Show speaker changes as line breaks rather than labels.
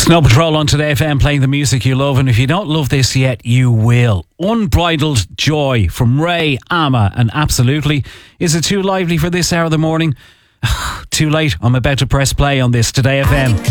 Snow Patrol on Today FM, playing the music you love, and if you don't love this yet, you will. Unbridled Joy from Ray, Amma, and Absolutely. Is it too lively for this hour of the morning? Too late. I'm about to press play on this Today FM.